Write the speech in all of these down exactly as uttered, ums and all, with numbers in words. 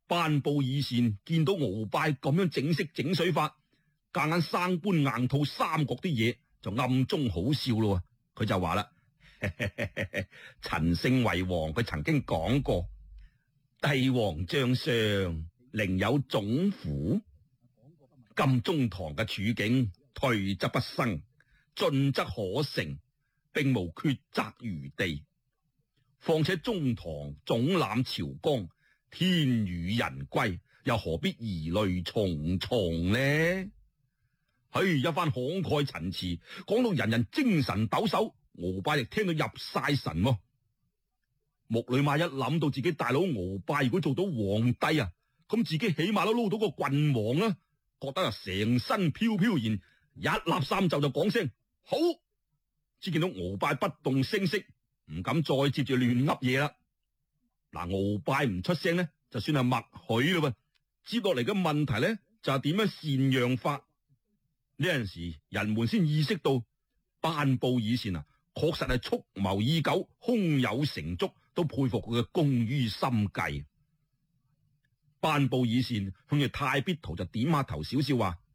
班布爾善見到鰲拜咁樣整色整水法，夾硬生搬硬套三國啲嘢，就暗中好笑咯。佢就話啦：陳勝為王，佢曾經講過，帝王將相，寧有種乎？今中堂嘅處境，退則不生，進則可成，並無抉擇餘地。況且中堂總攬朝綱，天與人歸，又何必疑慮重重呢？嘿，一番慷慨陳詞，講到人人精神抖擻，鰲拜亦聽到入晒神喎。木呂馬一諗到自己大佬鰲拜如果做到皇帝啊，咁自己起碼都撈到個郡王啦，覺得啊成身飄飄然，一立三袖就講聲好。只見到鰲拜不動聲色，唔敢再接住亂噏嘢啦。嗱，鰲拜唔出聲呢，就算係默許咯。接落嚟嘅問題呢，就係點樣禪讓法。呢陣時人們先意識到班布爾善啊，確實係蓄謀已久，胸有成竹，都佩服佢嘅工於心計。班布爾善向住太必圖就點下頭，少少話：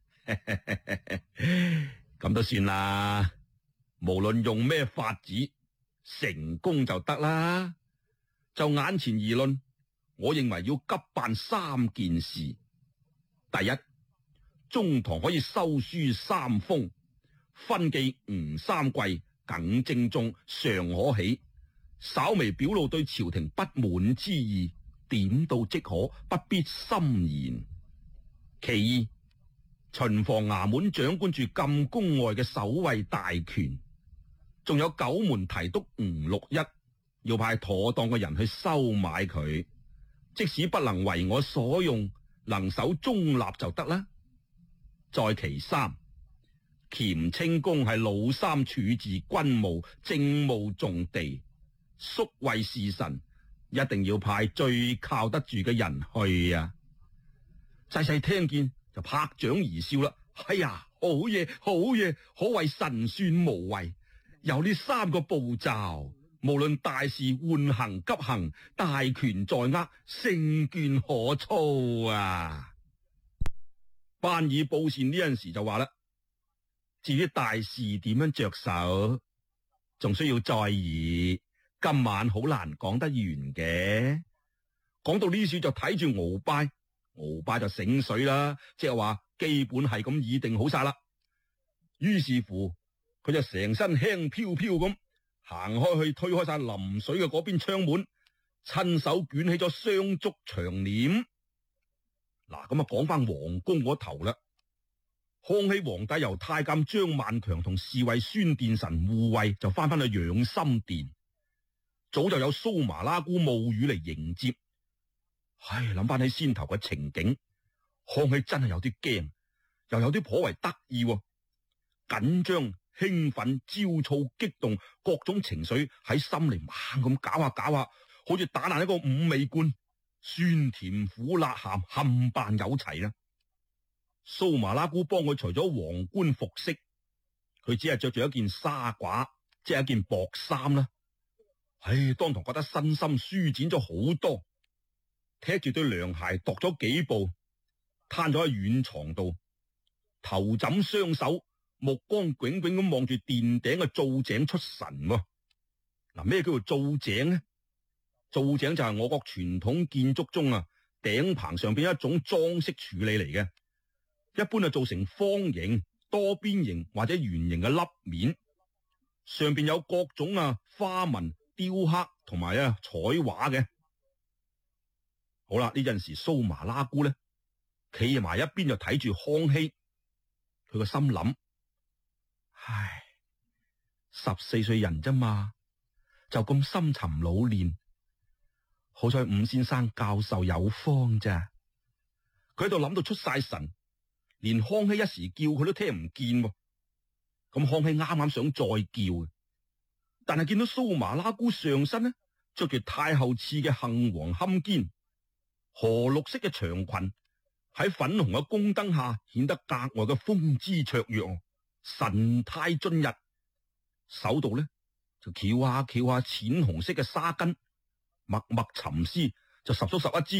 咁都算啦，無論用咩法子，成功就得啦。就眼前而論，我認為要急辦三件事。第一，中堂可以修書三封，分記吳三桂、耿精忠尚可喜，稍微表露對朝廷不滿之意，點到即可，不必深言。其二，巡防衙門掌管住禁宮外嘅守衛大權，仲有九門提督吳六一，要派妥當嘅人去收買佢，即使不能為我所用，能守中立就得啦。再其三，乾清宮係老三處置軍務、政務重地，宿衛侍臣一定要派最靠得住嘅人去啊！細細聽見就拍掌而笑啦。哎呀，好嘢，好嘢，可謂神算無遺。有呢三個步驟，無論大事緩行急行，大權在握，勝券可操啊！班爾布善呢陣時就話啦，至於大事點樣着手，仲需要再議，今晚好難講得完嘅。講到呢處就睇住鰲拜，鰲拜就醒水啦，即係話基本係咁議定好晒啦。於是乎，佢就成身輕飄飄咁行開去，推開晒臨水嘅嗰邊窗門，親手捲起咗雙竹長簾。嗱，咁啊，講翻皇宮嗰頭啦。康熙皇帝由太監張萬強同侍衛孫殿臣護衛，就翻翻去養心殿。早就有蘇麻拉姑冒雨嚟迎接。唉，諗翻起先頭嘅情景，康熙真係有啲驚，又有啲頗為得意。緊張、興奮、焦躁、激動，各種情緒喺心裏猛咁搞下搞下，好似打爛一個五味罐。酸甜苦辣鹹冚唪有齊啦。蘇麻拉姑幫佢除咗皇冠服飾，佢只係着住一件紗褂，即係一件薄衫啦。唉，當堂覺得身心舒展咗好多，踢住對涼鞋踱咗幾步，攤咗喺軟床度，頭枕雙手，目光炯炯咁望住殿頂嘅灶井出神。嗱，咩叫做灶井呢？灶井就係我國傳統建築中啊，頂棚上邊一種裝飾處理嚟嘅，一般啊做成方形、多邊形或者圓形嘅凹面，上邊有各種啊花紋、雕刻同埋啊彩畫嘅。好啦，呢陣時蘇麻拉姑咧，企埋一邊就睇住康熙，佢個心諗：唉，十四歲人啫嘛，就咁深沉老練。好彩伍先生教授有方咋，佢喺度諗到出晒神，連康熙一時叫佢都聽唔見。咁康熙啱啱想再叫，但係見到蘇麻拉姑上身呢，着住太后賜嘅杏黃坎肩，荷綠色嘅長裙喺粉紅嘅宮燈下顯得格外嘅風姿卓越，神態盡逸。手度呢就翹下翹下淺紅色嘅紗巾，默默沉思，就十足十一支。